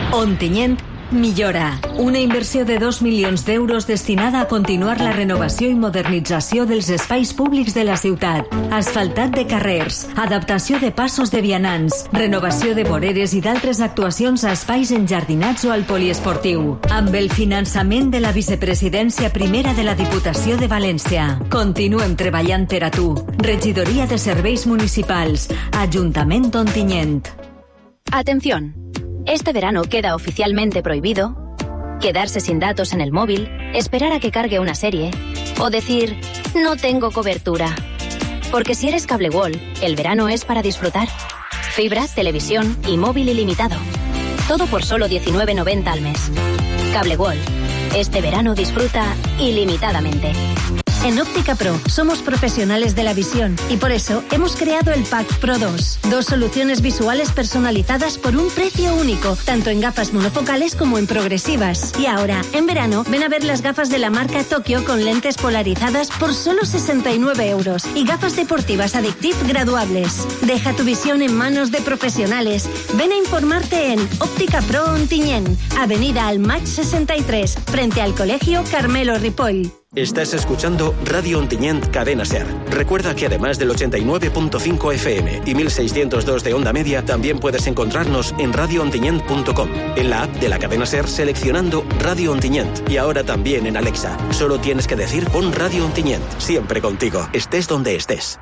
Ontinyent millora. Una inversió de 2 milions d'euros destinada a continuar la renovació i modernització dels espais públics de la ciutat. Asfaltat de carrers, adaptació de passos de vianants, renovació de voreres i d'altres actuacions a espais enjardinats o al poliesportiu. Amb el finançament de la vicepresidència primera de la Diputació de València. Continuem treballant per a tu. Regidoria de Serveis Municipals. Ajuntament d'Ontinyent. Atención. Este verano queda oficialmente prohibido quedarse sin datos en el móvil, esperar a que cargue una serie o decir no tengo cobertura. Porque si eres Cable World, el verano es para disfrutar. Fibra, televisión y móvil ilimitado. Todo por solo 19,90 al mes. Cable World. Este verano disfruta ilimitadamente. En Óptica Pro somos profesionales de la visión y por eso hemos creado el Pack Pro 2. 2 soluciones visuales personalizadas por un precio único, tanto en gafas monofocales como en progresivas. Y ahora, en verano, ven a ver las gafas de la marca Tokio con lentes polarizadas por solo 69 euros y gafas deportivas Addictive graduables. Deja tu visión en manos de profesionales. Ven a informarte en Óptica Pro Ontinyent, Avenida Almach 63, frente al Colegio Carmelo Ripoll. Estás escuchando Radio Ontinyent Cadena SER. Recuerda que además del 89.5 FM y 1602 de onda media, también puedes encontrarnos en radioontinyent.com, en la app de la cadena SER seleccionando Radio Ontinyent y ahora también en Alexa. Solo tienes que decir pon Radio Ontinyent, siempre contigo, estés donde estés.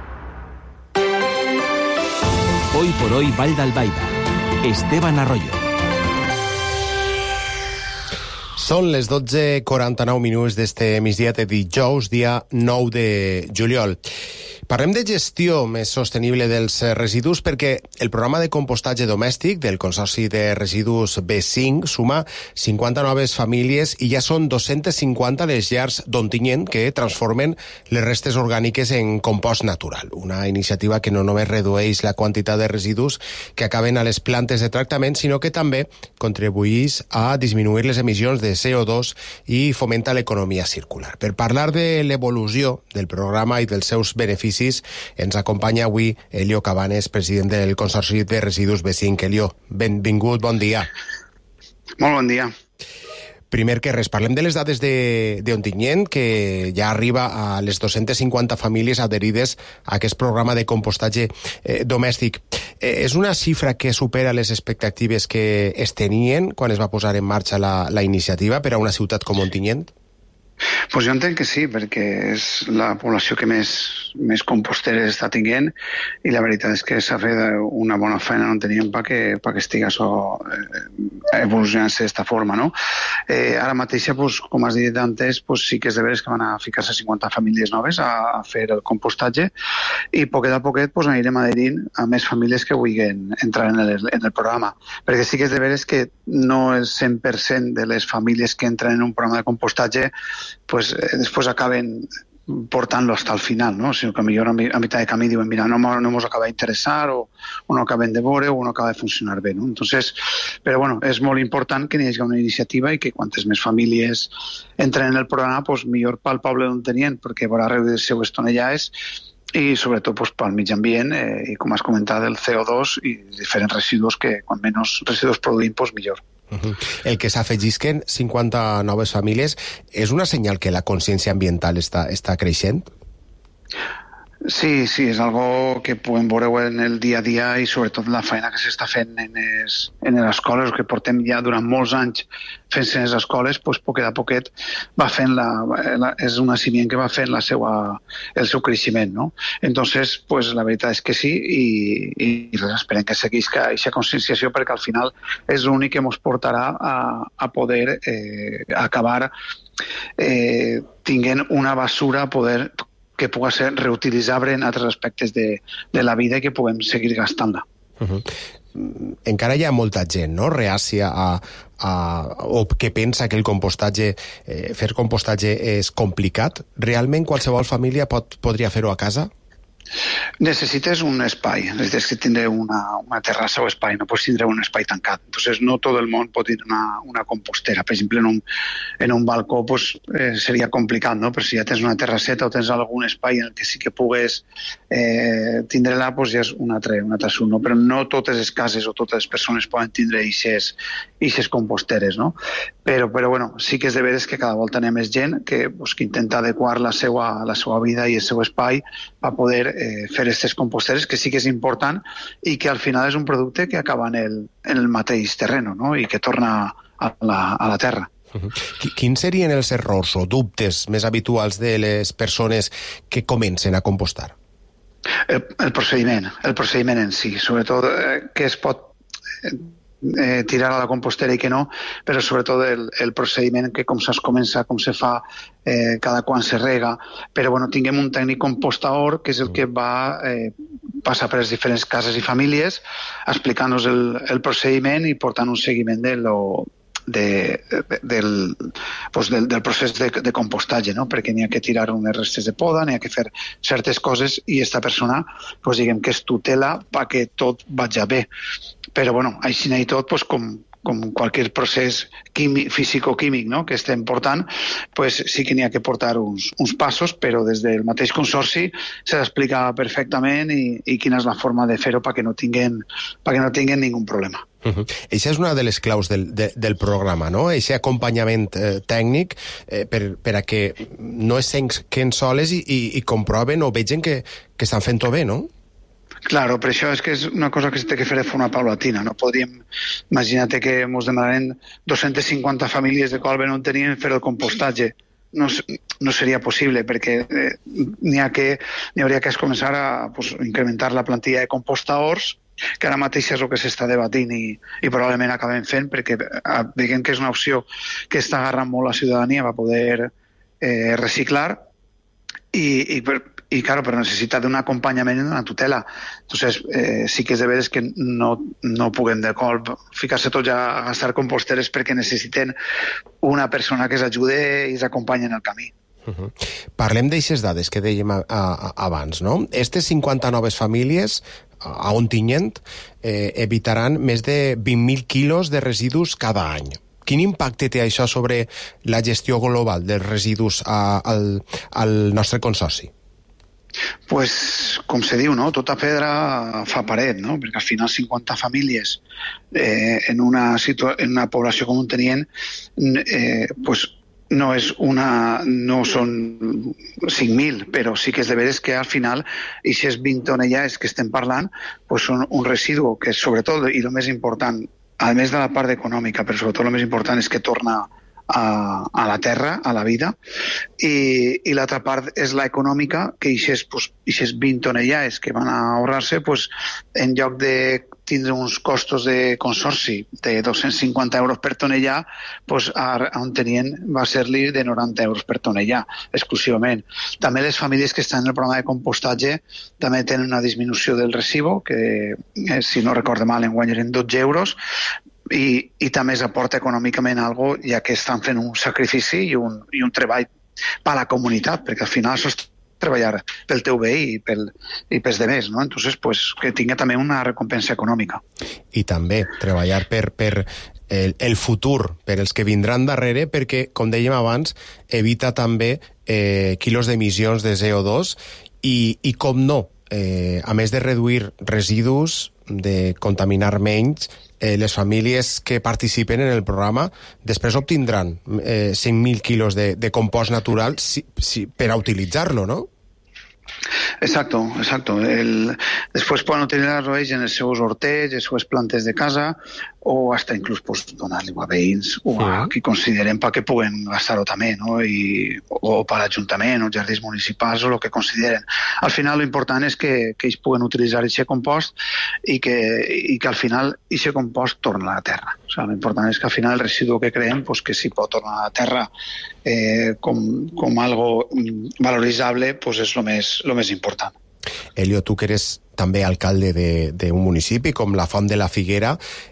Hoy por hoy Vall d'Albaida. Esteban Arroyo. Són les 12:49 minuts d'este migdia de dijous, dia 9 de juliol. Parlem de gestió més sostenible dels residus perquè el programa de compostatge domèstic del Consorci de Residus B5 suma 50 noves famílies i ja són 250 les llars d'Ontinyent que transformen les restes orgàniques en compost natural. Una iniciativa que no només redueix la quantitat de residus que acaben a les plantes de tractament, sinó que també contribueix a disminuir les emissions de CO2 i fomenta l'economia circular. Per parlar de l'evolució del programa i dels seus beneficis, ens acompanya avui Elio Cabanes, president del Consorci de Residus B5. Elio, benvingut, bon dia. Molt bon dia. Primer que res, parlem de les dades d'Ontinyent, que ja arriba a les 250 famílies adherides a aquest programa de compostatge domèstic. És una xifra que supera les expectatives que es tenien quan es va posar en marxa la iniciativa per a una ciutat com Ontinyent? Pues jo entenc que sí, perquè és la població que més composteres està tinguent i la veritat és que s'ha fet una bona feina en Ontinyent perquè estigui això evolucionant-se d'esta forma, no? Ara mateixa, pues, com has dit antes, pues, sí que és de veres que van a ficar-se 50 famílies noves a fer el compostatge i poquet a poquet pues, anirem adherint a més famílies que vulguin entrar en el programa, perquè sí que és de veres que no el 100% de les famílies que entren en un programa de compostatge pues després acaben portant-lo hasta el final, ¿no? Sinó que millor a mitad de camí diuen, mira, no nos acaba d'interessar o no acaben de veure o no acaba de funcionar bé, ¿no? Entonces, però bueno, és molt important que hi hagi una iniciativa i que quantes més famílies entren en el programa, pues millor pel poble d'Ontinyent, perquè veurà reduir-se les tonellades i sobretot pues, pel mig ambient i com has comentat el CO2 i diferents residus que quan menys residus produïm, pues millor. El que s'afegisquen 50 noves famílies és una senyal que la consciència ambiental està creixent? Sí, és algo que podem veure en el dia a dia i sobretot la feina que s'està fent en les escoles, que portem ja durant molts anys fent-se en les escoles, pues, poquet a poquet va fent és una ciment que va fent el seu creixement, no? Entonces, pues, la veritat és que sí i esperem que seguisca aquesta conscienciació perquè al final és l'únic que ens portarà a poder acabar tinguent una basura que pugui ser reutilitzable en altres aspectes de la vida i que puguem seguir gastant-la. Encara hi ha molta gent, no?, reàcia o que pensa que fer compostatge és complicat. Realment qualsevol família podria fer-ho a casa? Necesites un espai, necesites que tindre una terrassa o espai, no pots tindre un espai tancat. Entonces, no tot el món pot tindre una compostera. Per exemple, en un balcó pues, seria complicat, no? Però si ja tens una terrasseta o tens algun espai en el que sí que pugues tindre-la, pues ja és un altre assumpte, no? Però no totes les cases o totes les persones poden tindre eixes composteres, no? Però bueno, sí que és de veres que cada volta n'hi ha més gent que intenta adequar la seva vida i el seu espai per poder fer aquestes composteres, que sí que és important i que al final és un producte que acaba en el mateix terreno, no? I que torna a la terra. Quins serien els errors o dubtes més habituals de les persones que comencen a compostar? El procediment en si, sobretot que es pot tirar a la compostera i que no, però sobretot el procediment que com se comença, com se fa, cada quan se rega, però bueno, tinguem un tècnic compostador que és el que va passar per les diferents cases i famílies explicant-nos el procediment i portant un seguiment del procés de compostatge, no? Perquè n'hi ha que tirar unes restes de poda, n'hi ha que fer certes coses i esta persona, diguem que es tutela perquè tot vagi bé. Però bueno, així i tot, com qualsevol procés físico-químic, no? Que estem portant, sí que n'hi ha que portar uns passos, però des del mateix consorci se l'explica perfectament i quina és la forma de fer-ho perquè no tinguen ningú problema. Això és una de les claus del programa, no? Aquest acompanyament tècnic per a que no es senken soles i comproven o vegin que estan fent-ho bé, no? Claro, però això és que és una cosa que s'ha de fer de forma paulatina. No podríem, imagina't que ens demanaren 250 famílies de qual no tenien fer el compostatge. No seria possible perquè n'hi hauria que començar a incrementar la plantilla de compostadors, que ara mateix és el que s'està debatint i probablement acabem fent perquè diguem que és una opció que està agarrant molt la ciutadania per poder reciclar i claro, però necessita d'un acompanyament i d'una tutela. Entonces, sí que és de veres que no puguem de colp ficar-se tots a gastar composteres perquè necessiten una persona que s'ajude i s'acompanyi en el camí. Parlem d'aixes dades que dèiem abans, no? Estes 50 noves famílies a Ontinyent evitaran més de 20.000 quilos de residus cada any. Quin impacte té això sobre la gestió global dels residus al nostre consorci? Pues, com se diu, no? Tota pedra fa paret, no? Perquè al final 50 famílies en una població com Ontinyent no són 5.000, però sí que és de veres que al final aquestes 20 tonellades que estem parlant són un residu que sobretot, i el més important, a més de la part econòmica, però sobretot el més important és que torna a la terra, a la vida, i l'altra part és la econòmica, que aquestes 20 tonellades que van a ahorrar-se, en lloc de tindre uns costos de consorci de 250 euros per tonellà, a Ontinyent va ser-li de 90 euros per tonellà, exclusivament. També les famílies que estan en el programa de compostatge també tenen una disminució del residu, que, si no recordo mal, enguany eren 12 euros, i també s'aporta econòmicament algo, ja que estan fent un sacrifici i un treball per a la comunitat, perquè al final això és treballar pel teu bé i pels demés, no? Entonces, que tingui també una recompensa econòmica. I també treballar per el futur, per els que vindran darrere, perquè, com dèiem abans, evita també quilos d'emissions de CO2 i com no, a més de reduir residus, de contaminar menys, les famílies que participen en el programa després obtindran 5.000 quilos de compost natural per a utilitzar-lo, no? Exacto. Después pueden utilizar-lo ells en els seus hortets, les seues plantes de casa, o hasta inclús donar-li a veïns o a qui consideren perquè puguen gastar-ho també, no? O per l'Ajuntament o jardins municipals o el que consideren. Al final l'important és que ells puguen utilitzar aquest compost i que al final aquest compost torna a la terra. O sigui, l'important és que al final el residu que creem que si pot tornar a la terra com algo valoritzable és el més important. Elio, tu que eres també alcalde d'un municipi com la Font de la Figuera,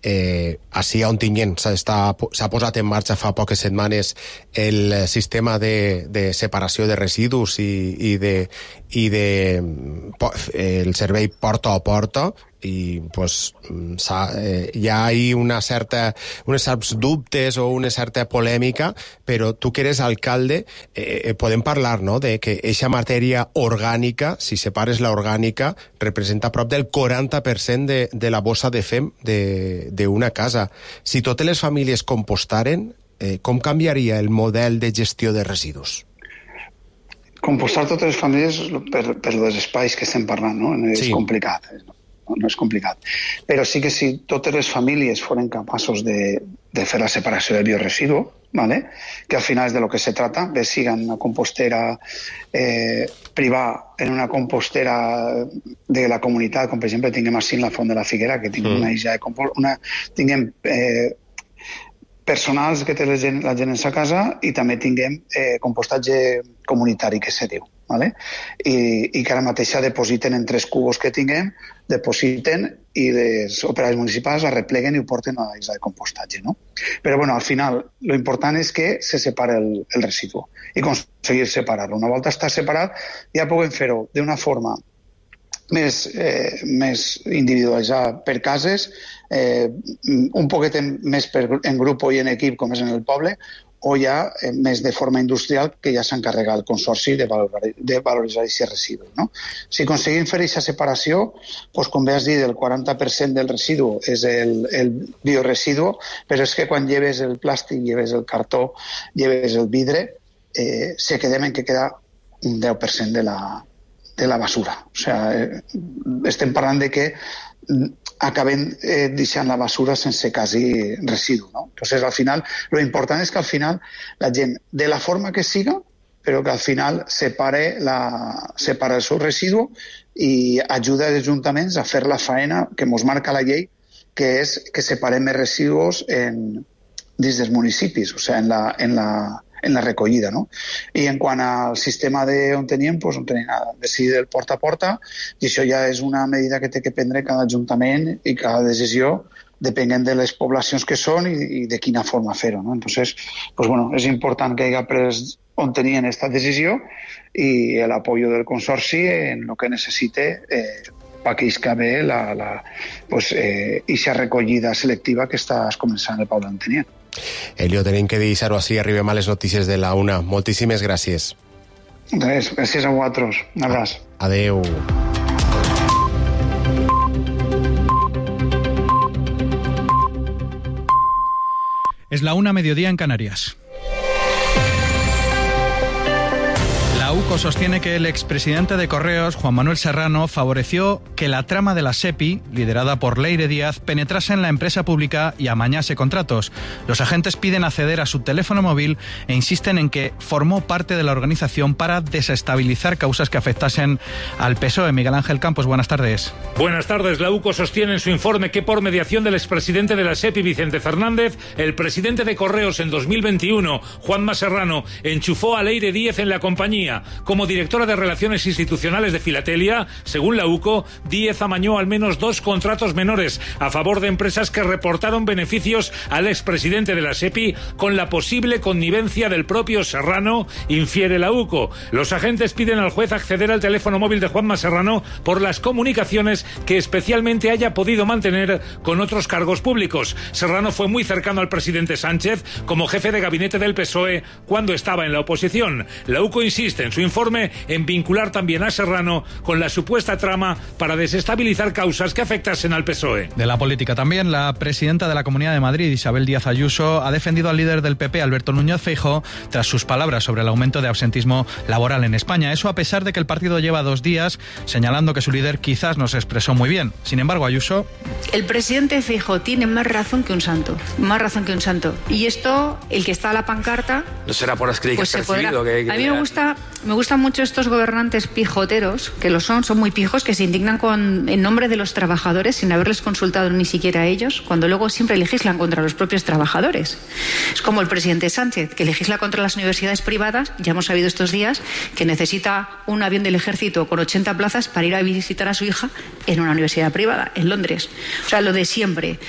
Així a Ontinyent s'ha posat en marxa fa poques setmanes el sistema de separació de residus i el servei porta a porta, i pues, hi ha uns certs dubtes o una certa polèmica, però tu que eres alcalde podem parlar, no?, de que eixa matèria orgànica, si separes la orgànica, representa prop del 40% de la bossa de fem d'una casa. Si totes les famílies compostaren, com canviaria el model de gestió de residus? Compostar totes les famílies per els espais que estem parlant, no? És complicat, no és complicat. Però sí que si totes les famílies foren capaços de fer la separació del bioresidu, ¿vale?, que al final és de lo que se trata, bé siga en una compostera privada, en una compostera de la comunitat, com per exemple tinguem així en la Font de la Figuera, que tinguem una isla de tinguem personals que té la gent en sa casa, i també tinguem compostatge comunitari, que se diu, ¿vale? I que ara mateix depositen en 3 cubos que tinguem, depositen i les operaris municipals la repleguen i ho porten a la isla de compostatge, no? Però bueno, al final lo important és que se separa el residu i aconseguir separar-lo. Una volta està separat ja podem fer-ho d'una forma més individualitzada per cases, un poquet més en grup i en equip, com és en el poble, o ja més de forma industrial, que ja s'encarrega el Consorci de valoritzar aquest residu, no? Si aconseguim fer aquesta separació, doncs, com bé has dit, el 40% del residu és el bioresidu, però és que quan lleves el plàstic, lleves el cartó, lleves el vidre, se quedem en que queda un 10% de la basura. O sigui, estem parlant de que acabem deixant la basura sense quasi residu, no? Entonces, al final, lo important és que al final la gent, de la forma que siga, però que al final separa el seu residu i ajuda els ajuntaments a fer la faena que ens marca la llei, que és que separem els residus dins dels municipis, o sigui, en la recollida, no? I en quant al sistema on teníem, doncs on tenim decidir el porta a porta, i això ja és una medida que té que prendre cada ajuntament i cada decisió, depenent de les poblacions que són i de quina forma fer-ho, no? Entonces, pues bueno, és important que hi hagi pres on tenien aquesta decisió i l'apoyo del Consorci en el que necessite perquè isca bé aquesta recollida selectiva que estàs començant el poble d'Ontinyent. Elio, tenim que deixar-ho així, arribem a les notícies de la 1. Moltíssimes gràcies. Res, gràcies a vosaltres. Un abraç. Adeu. Es la 1, mediodía en Canarias. La UCO sostiene que el expresidente de Correos, Juan Manuel Serrano, favoreció que la trama de la SEPI, liderada por Leire Díaz, penetrase en la empresa pública y amañase contratos. Los agentes piden acceder a su teléfono móvil e insisten en que formó parte de la organización para desestabilizar causas que afectasen al PSOE. Miguel Ángel Campos, buenas tardes. Buenas tardes. La UCO sostiene en su informe que por mediación del expresidente de la SEPI, Vicente Fernández, el presidente de Correos en 2021, Juanma Serrano, enchufó a Leire Díaz en la compañía. Como directora de Relaciones Institucionales de Filatelia, según la UCO, Díez amañó al menos 2 contratos menores a favor de empresas que reportaron beneficios al expresidente de la SEPI con la posible connivencia del propio Serrano, infiere la UCO. Los agentes piden al juez acceder al teléfono móvil de Juanma Serrano por las comunicaciones que especialmente haya podido mantener con otros cargos públicos. Serrano fue muy cercano al presidente Sánchez como jefe de gabinete del PSOE cuando estaba en la oposición. La UCO insiste en su informe en vincular también a Serrano con la supuesta trama para desestabilizar causas que afectasen al PSOE. De la política también, la presidenta de la Comunidad de Madrid, Isabel Díaz Ayuso, ha defendido al líder del PP, Alberto Núñez Feijóo, tras sus palabras sobre el aumento de absentismo laboral en España. Eso a pesar de que el partido lleva 2 días señalando que su líder quizás no se expresó muy bien. Sin embargo, Ayuso... El presidente Feijóo tiene más razón que un santo. Y esto, el que está a la pancarta... No será por escribir pues que has percibido. A mí me gustan mucho estos gobernantes pijoteros, que lo son muy pijos, que se indignan en nombre de los trabajadores sin haberles consultado ni siquiera a ellos, cuando luego siempre legislan contra los propios trabajadores. Es como el presidente Sánchez, que legisla contra las universidades privadas. Ya hemos sabido estos días que necesita un avión del ejército con 80 plazas para ir a visitar a su hija en una universidad privada, en Londres. O sea, lo de siempre.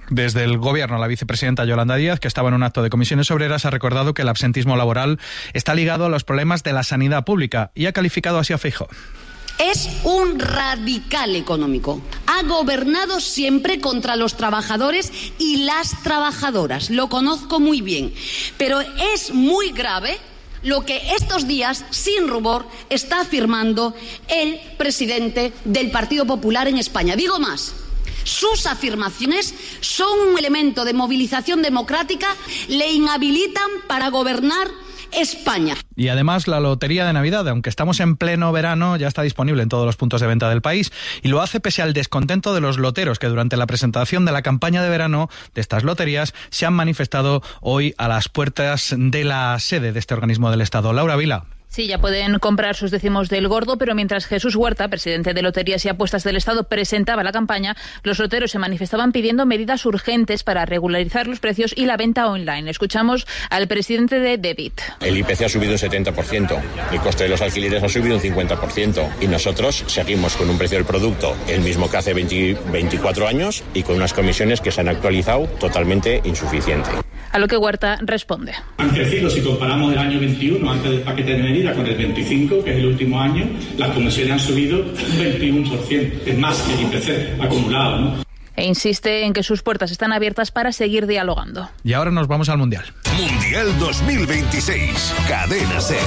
Desde el Gobierno, la vicepresidenta Yolanda Díaz, que estaba en un acto de comisiones obreras, ha recordado que el absentismo laboral está ligado a los problemas de la sanidad pública y ha calificado así a Feijóo. Es un radical económico. Ha gobernado siempre contra los trabajadores y las trabajadoras. Lo conozco muy bien. Pero es muy grave lo que estos días, sin rubor, está afirmando el presidente del Partido Popular en España. Digo más. Sus afirmaciones son un elemento de movilización democrática, le inhabilitan para gobernar España. Y además la Lotería de Navidad, aunque estamos en pleno verano, ya está disponible en todos los puntos de venta del país y lo hace pese al descontento de los loteros que durante la presentación de la campaña de verano de estas loterías se han manifestado hoy a las puertas de la sede de este organismo del Estado. Laura Vila. Sí, ya pueden comprar sus décimos del gordo, pero mientras Jesús Huerta, presidente de Loterías y Apuestas del Estado, presentaba la campaña, los loteros se manifestaban pidiendo medidas urgentes para regularizar los precios y la venta online. Escuchamos al presidente de Debit. El IPC ha subido un 70%, el coste de los alquileres ha subido un 50% y nosotros seguimos con un precio del producto el mismo que hace 24 años y con unas comisiones que se han actualizado totalmente insuficiente. A lo que Huerta responde. Han crecido, si comparamos el año 21, antes del paquete de medidas, con el 25, que es el último año, las comisiones han subido un 21%, es más que el IPC acumulado, ¿no? E insiste en que sus puertas están abiertas para seguir dialogando. Y ahora nos vamos al Mundial. Mundial 2026, Cadena SER.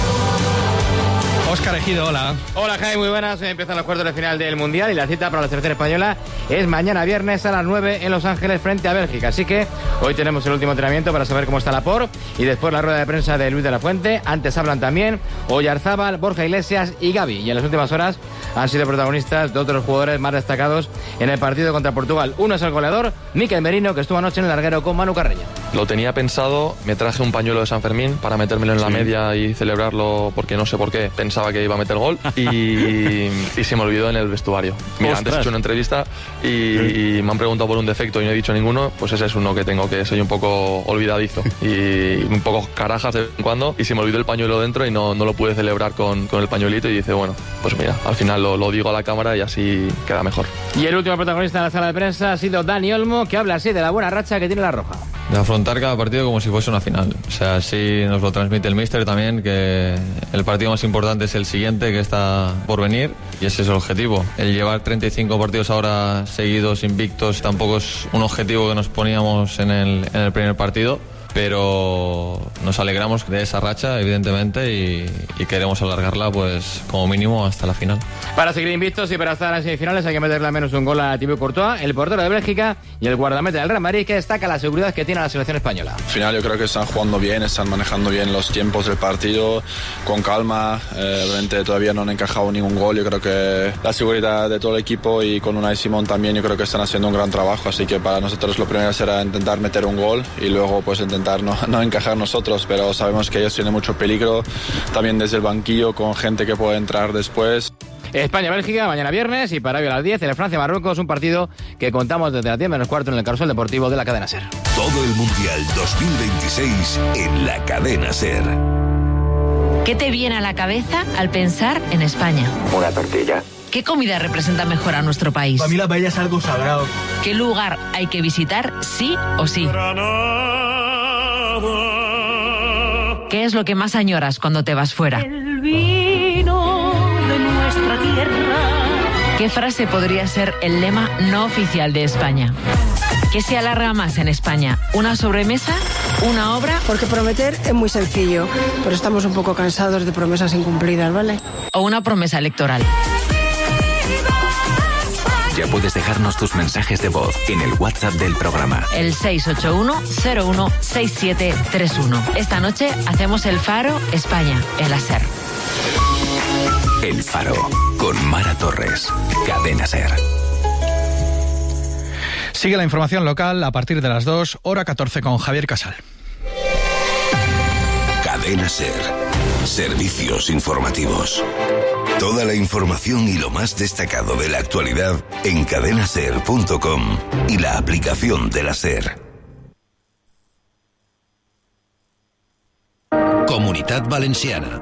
Óscar Ejido, hola. Hola, Jaime, muy buenas. Empiezan los cuartos de final del Mundial y la cita para la selección española es mañana viernes a las 9 en Los Ángeles frente a Bélgica. Así que hoy tenemos el último entrenamiento para saber cómo está Laporte y después la rueda de prensa de Luis de la Fuente. Antes hablan también Oyarzábal, Borja Iglesias y Gavi. Y en las últimas horas han sido protagonistas dos de los jugadores más destacados en el partido contra Portugal. Uno es el goleador, Mikel Merino, que estuvo anoche en el larguero con Manu Carreño. Lo tenía pensado, me traje un pañuelo de San Fermín para metérmelo en la media y celebrarlo porque no sé por qué. Pensaba que iba a meter gol y se me olvidó en el vestuario. Mira, antes he hecho una entrevista y me han preguntado por un defecto y no he dicho ninguno, pues ese es uno que tengo, que soy un poco olvidadizo y un poco carajas de vez en cuando y se me olvidó el pañuelo dentro y no lo pude celebrar con el pañuelito y dice, bueno, pues mira, al final lo digo a la cámara y así queda mejor. Y el último protagonista de la sala de prensa ha sido Dani Olmo, que habla así de la buena racha que tiene la Roja. De afrontar cada partido como si fuese una final. O sea, así nos lo transmite el míster también, que el partido más importante es el siguiente, que está por venir, y ese es el objetivo. El llevar 35 partidos ahora seguidos, invictos, tampoco es un objetivo que nos poníamos en el primer partido, pero nos alegramos de esa racha, evidentemente, y queremos alargarla pues como mínimo hasta la final. Para seguir invictos y para estar en las semifinales hay que meterle al menos un gol a Thibaut Courtois, el portero de Bélgica y el guardameta del Real Madrid, que destaca la seguridad que tiene la selección española. Al final yo creo que están jugando bien, están manejando bien los tiempos del partido, con calma, realmente todavía no han encajado ningún gol. Yo creo que la seguridad de todo el equipo y con Unai Simón también, yo creo que están haciendo un gran trabajo, así que para nosotros lo primero será intentar meter un gol y luego pues intentar no encajar nosotros, pero sabemos que ellos tienen mucho peligro también desde el banquillo, con gente que puede entrar después. España-Bélgica mañana viernes y para hoy a las 10 en Francia-Marruecos, un partido que contamos desde las 10 menos cuarto en el Carrusel Deportivo de la Cadena SER. Todo el Mundial 2026 en la Cadena SER. ¿Qué te viene a la cabeza al pensar en España? Una tortilla. ¿Qué comida representa mejor a nuestro país? Para mí la paella es algo sagrado. ¿Qué lugar hay que visitar sí o sí? ¿Qué es lo que más añoras cuando te vas fuera? El vino de nuestra tierra. ¿Qué frase podría ser el lema no oficial de España? ¿Qué se alarga más en España? ¿Una sobremesa? ¿Una obra? Porque prometer es muy sencillo, pero estamos un poco cansados de promesas incumplidas, ¿vale? ¿O una promesa electoral? Ya puedes dejarnos tus mensajes de voz en el WhatsApp del programa. El 681-016731. Esta noche hacemos el Faro España en la SER. El Faro, con Mara Torres. Cadena SER. Sigue la información local a partir de las 2, hora 14 con Javier Casal. Cadena SER. Servicios informativos. Toda la información y lo más destacado de la actualidad en cadenaser.com y la aplicación de la SER. Comunitat Valenciana.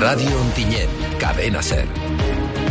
Radio Ontinyent, Cadena SER.